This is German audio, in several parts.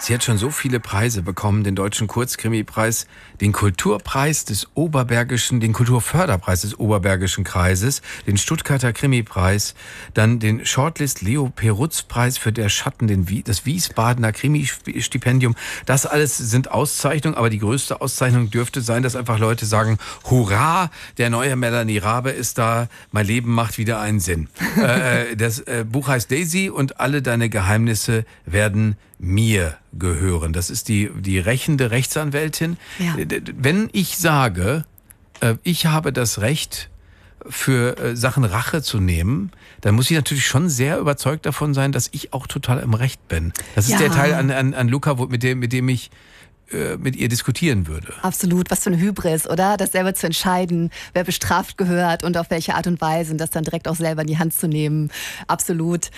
Sie hat schon so viele Preise bekommen, den Deutschen Kurzkrimi-Preis, den Kulturpreis des Oberbergischen, den Kulturförderpreis des Oberbergischen Kreises, den Stuttgarter Krimipreis, dann den Shortlist Leo Perutz-Preis für Der Schatten, das Wiesbadener Krimi-Stipendium. Das alles sind Auszeichnungen, aber die größte Auszeichnung dürfte sein, dass einfach Leute sagen, hurra, der neue Melanie Rabe ist da, mein Leben macht wieder einen Sinn. Das Buch heißt Daisy und alle deine Geheimnisse werden mir gehören. Das ist die rächende Rechtsanwältin. Ja. Wenn ich sage, ich habe das Recht, für Sachen Rache zu nehmen, dann muss ich natürlich schon sehr überzeugt davon sein, dass ich auch total im Recht bin. Das ist der Teil an Luca, mit dem ich mit ihr diskutieren würde. Absolut, was für eine Hybris, oder? Das selber zu entscheiden, wer bestraft gehört und auf welche Art und Weise und das dann direkt auch selber in die Hand zu nehmen. Absolut.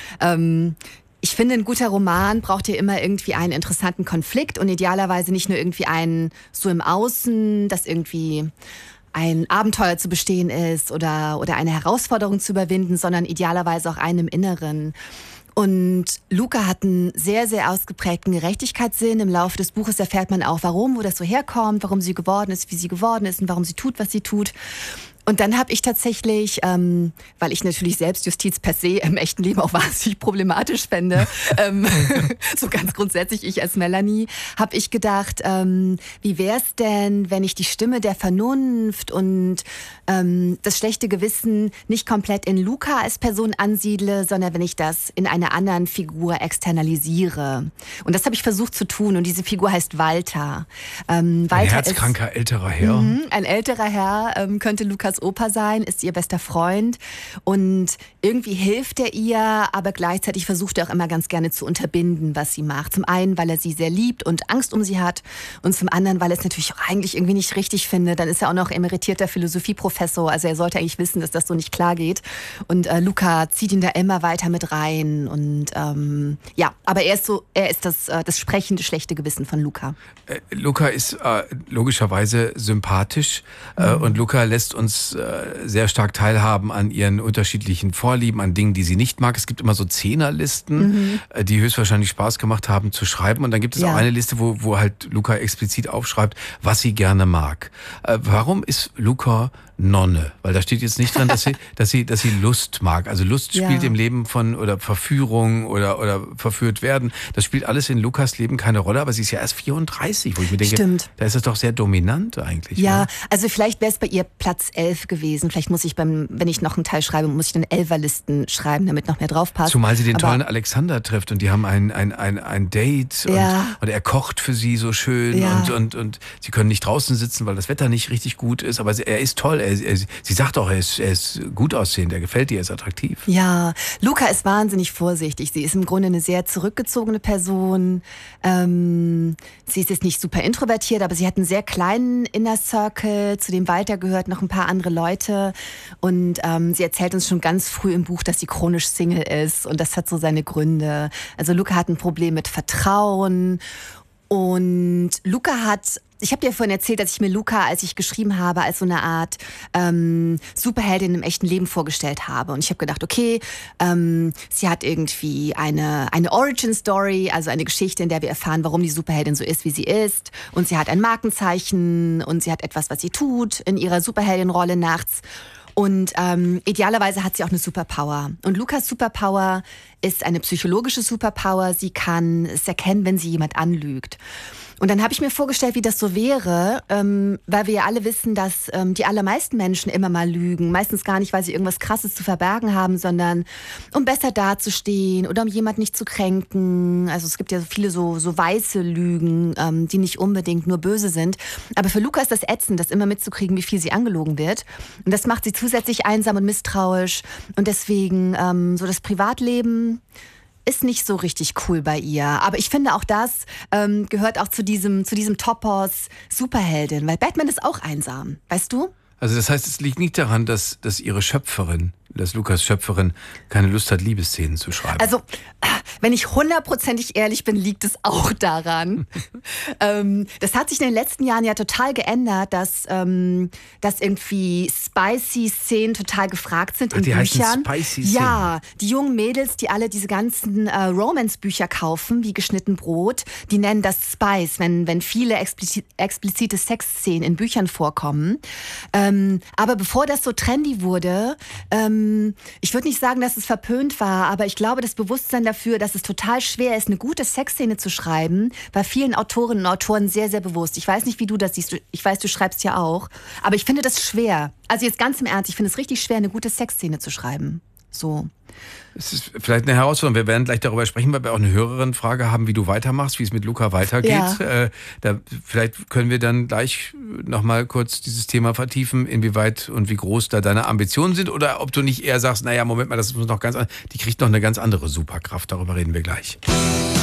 Ich finde, ein guter Roman braucht ja immer irgendwie einen interessanten Konflikt und idealerweise nicht nur irgendwie einen so im Außen, dass irgendwie ein Abenteuer zu bestehen ist oder eine Herausforderung zu überwinden, sondern idealerweise auch einen im Inneren. Und Luca hat einen sehr, sehr ausgeprägten Gerechtigkeitssinn. Im Laufe des Buches erfährt man auch, wo das so herkommt, warum sie geworden ist, wie sie geworden ist und warum sie tut, was sie tut. Und dann habe ich tatsächlich, weil ich natürlich Selbstjustiz per se im echten Leben auch wahnsinnig problematisch fände, so ganz grundsätzlich ich als Melanie, habe ich gedacht, wie wär's denn, wenn ich die Stimme der Vernunft und das schlechte Gewissen nicht komplett in Luca als Person ansiedle, sondern wenn ich das in einer anderen Figur externalisiere. Und das habe ich versucht zu tun und diese Figur heißt Walter. Walter ein herzkranker älterer Herr. Ein älterer Herr könnte Lukas Opa sein, ist ihr bester Freund und irgendwie hilft er ihr, aber gleichzeitig versucht er auch immer ganz gerne zu unterbinden, was sie macht. Zum einen, weil er sie sehr liebt und Angst um sie hat und zum anderen, weil er es natürlich auch eigentlich irgendwie nicht richtig findet. Dann ist er auch noch emeritierter Philosophieprofessor, also er sollte eigentlich wissen, dass das so nicht klar geht. Und Luca zieht ihn da immer weiter mit rein und aber er ist das sprechende schlechte Gewissen von Luca. Luca ist logischerweise sympathisch und Luca lässt uns sehr stark teilhaben an ihren unterschiedlichen Vorlieben, an Dingen, die sie nicht mag. Es gibt immer so Zehnerlisten, die höchstwahrscheinlich Spaß gemacht haben zu schreiben. Und dann gibt es auch eine Liste, wo halt Luca explizit aufschreibt, was sie gerne mag. Warum ist Luca Nonne? Weil da steht jetzt nicht dran, dass sie Lust mag. Also Lust spielt im Leben oder Verführung oder verführt werden. Das spielt alles in Lukas Leben keine Rolle, aber sie ist ja erst 34, wo ich mir denke, Stimmt. Da ist es doch sehr dominant eigentlich. Ja, oder? Also vielleicht wäre es bei ihr Platz 11 gewesen. Vielleicht muss ich wenn ich noch einen Teil schreibe, muss ich dann 11er-Listen schreiben, damit noch mehr drauf passt. Zumal sie den tollen Alexander trifft und die haben ein Date und er kocht für sie so schön und sie können nicht draußen sitzen, weil das Wetter nicht richtig gut ist, aber er ist toll. Sie sagt auch, er ist gut aussehend, er gefällt ihr, er ist attraktiv. Ja, Luca ist wahnsinnig vorsichtig. Sie ist im Grunde eine sehr zurückgezogene Person. Sie ist jetzt nicht super introvertiert, aber sie hat einen sehr kleinen Inner Circle, zu dem Walter gehört noch ein paar andere Leute. Und sie erzählt uns schon ganz früh im Buch, dass sie chronisch Single ist. Und das hat so seine Gründe. Also Luca hat ein Problem mit Vertrauen. Und ich habe dir vorhin erzählt, dass ich mir Luca, als ich geschrieben habe, als so eine Art Superheldin im echten Leben vorgestellt habe. Und ich habe gedacht, okay, sie hat irgendwie eine Origin-Story, also eine Geschichte, in der wir erfahren, warum die Superheldin so ist, wie sie ist. Und sie hat ein Markenzeichen und sie hat etwas, was sie tut in ihrer Superheldin-Rolle nachts. Und idealerweise hat sie auch eine Superpower. Und Lukas Superpower ist eine psychologische Superpower. Sie kann es erkennen, wenn sie jemand anlügt. Und dann habe ich mir vorgestellt, wie das so wäre, weil wir ja alle wissen, dass die allermeisten Menschen immer mal lügen. Meistens gar nicht, weil sie irgendwas Krasses zu verbergen haben, sondern um besser dazustehen oder um jemand nicht zu kränken. Also es gibt ja so viele so weiße Lügen, die nicht unbedingt nur böse sind. Aber für Luca ist das ätzend, das immer mitzukriegen, wie viel sie angelogen wird. Und das macht sie zusätzlich einsam und misstrauisch. Und deswegen so das Privatleben ist nicht so richtig cool bei ihr. Aber ich finde auch das gehört auch zu diesem Topos Superheldin, weil Batman ist auch einsam, weißt du? Also das heißt, es liegt nicht daran, dass ihre Schöpferin dass Lukas Schöpferin keine Lust hat, Liebesszenen zu schreiben? Also, wenn ich 100%ig ehrlich bin, liegt es auch daran. Das hat sich in den letzten Jahren ja total geändert, dass irgendwie spicy Szenen total gefragt sind in Büchern. Spicy Szenen? Ja, die jungen Mädels, die alle diese ganzen Romance-Bücher kaufen, wie geschnitten Brot, die nennen das Spice, wenn viele explizite Sexszenen in Büchern vorkommen. Aber bevor das so trendy wurde, ich würde nicht sagen, dass es verpönt war, aber ich glaube, das Bewusstsein dafür, dass es total schwer ist, eine gute Sexszene zu schreiben, war vielen Autorinnen und Autoren sehr, sehr bewusst. Ich weiß nicht, wie du das siehst. Ich weiß, du schreibst ja auch. Aber ich finde das schwer. Also jetzt ganz im Ernst, ich finde es richtig schwer, eine gute Sexszene zu schreiben. So. Es ist vielleicht eine Herausforderung. Wir werden gleich darüber sprechen, weil wir auch eine Hörerin-Frage haben, wie du weitermachst, wie es mit Luca weitergeht. Ja. Vielleicht können wir dann gleich nochmal kurz dieses Thema vertiefen, inwieweit und wie groß da deine Ambitionen sind oder ob du nicht eher sagst, naja, Moment mal, das muss noch die kriegt noch eine ganz andere Superkraft. Darüber reden wir gleich.